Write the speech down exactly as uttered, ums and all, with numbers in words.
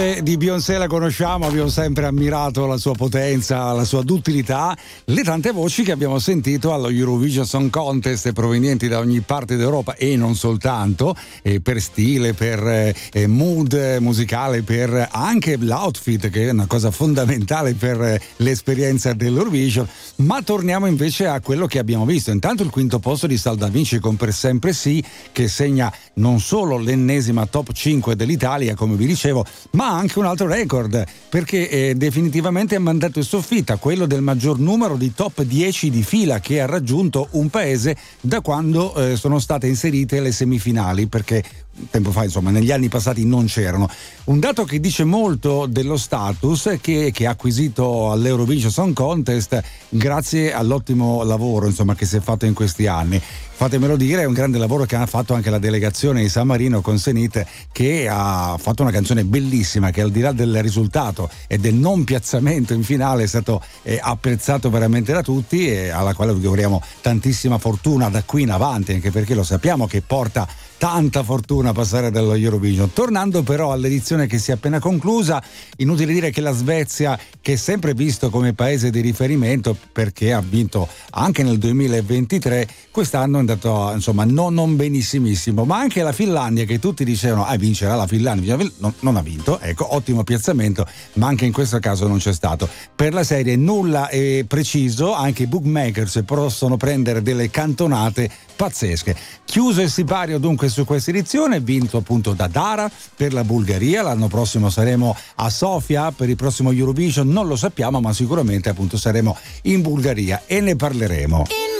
Di Beyoncé la conosciamo, abbiamo sempre ammirato la sua potenza, la sua duttilità, le tante voci che abbiamo sentito allo Eurovision Song Contest provenienti da ogni parte d'Europa e non soltanto, eh, per stile, per eh, mood musicale, per anche l'outfit, che è una cosa fondamentale per eh, l'esperienza dell'Eurovision. Ma torniamo invece a quello che abbiamo visto. Intanto il quinto posto di Salda Vinci con Per Sempre Sì, che segna non solo l'ennesima top cinque dell'Italia, come vi dicevo, ma anche un altro record, perché eh, definitivamente ha mandato in soffitta quello del maggior numero di top dieci di fila che ha raggiunto un paese da quando eh, sono state inserite le semifinali, perché tempo fa, insomma, negli anni passati non c'erano. Un dato che dice molto dello status che, che ha acquisito all'Eurovision Song Contest grazie all'ottimo lavoro, insomma, che si è fatto in questi anni. Fatemelo dire, è un grande lavoro che ha fatto anche la delegazione di San Marino con Zenith, che ha fatto una canzone bellissima che, al di là del risultato e del non piazzamento in finale, è stato eh, apprezzato veramente da tutti, e alla quale vi auguriamo tantissima fortuna da qui in avanti, anche perché lo sappiamo che porta tanta fortuna passare dallo Eurovision. Tornando però all'edizione che si è appena conclusa, inutile dire che la Svezia, che è sempre visto come paese di riferimento perché ha vinto anche nel duemilaventitré, quest'anno è andato, insomma, non, non benissimissimo. Ma anche la Finlandia, che tutti dicevano ah, vincerà la Finlandia, non, non ha vinto, ecco, ottimo piazzamento, ma anche in questo caso non c'è stato. Per la serie nulla è preciso, anche i bookmakers possono prendere delle cantonate pazzesche. Chiuso il sipario dunque su questa edizione, vinto appunto da Dara per la Bulgaria. L'anno prossimo saremo a Sofia per il prossimo Eurovision, non lo sappiamo, ma sicuramente appunto saremo in Bulgaria e ne parleremo.